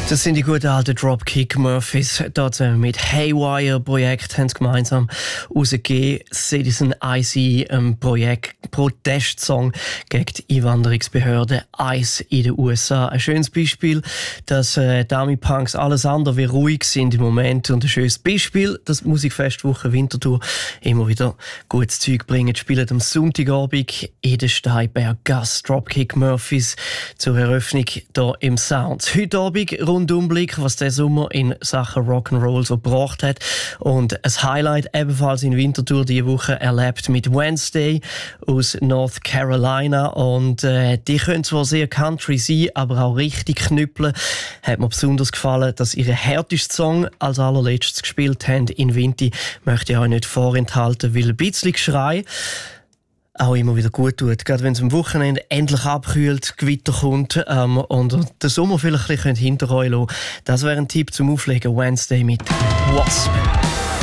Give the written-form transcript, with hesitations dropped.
Das sind die guten alten Dropkick Murphys. Dort mit Haywire Projekt haben sie gemeinsam rausgegeben. Citizen ICE, Protestsong gegen die Einwanderungsbehörde ICE in den USA. Ein schönes Beispiel, dass Dummy Punks alles andere wie ruhig sind im Moment. Und ein schönes Beispiel, dass die Musikfestwoche Winterthur immer wieder gutes Zeug bringen. Die spielen am Sonntagabend in der Steinberg Gasse. Dropkick Murphys zur Eröffnung hier im Sounds. Heute Abend Rundumblick, was der Sommer in Sachen Rock'n'Roll so gebracht hat. Und ein Highlight ebenfalls in Winterthur diese Woche erlebt mit Wednesday aus North Carolina. Und die können zwar sehr Country sein, aber auch richtig knüppeln. Hat mir besonders gefallen, dass ihre härteste Song als allerletztes gespielt haben in Winti. Möchte ich euch nicht vorenthalten, weil ein bisschen Geschrei auch immer wieder gut tut. Gerade wenn es am Wochenende endlich abkühlt, Gewitter kommt und der Sommer vielleicht ein bisschen hinter euch lassen. Das wäre ein Tipp zum Auflegen. Wednesday mit Wasp.